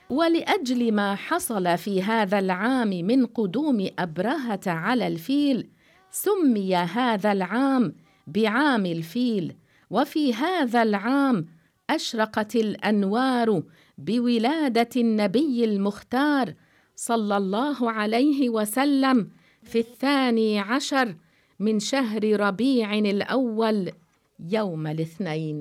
ولأجل ما حصل في هذا العام من قدوم أبرهة على الفيل سمي هذا العام بعام الفيل. وفي هذا العام أشرقت الأنوار بولادة النبي المختار صلى الله عليه وسلم في 12 من شهر ربيع الأول يوم الاثنين.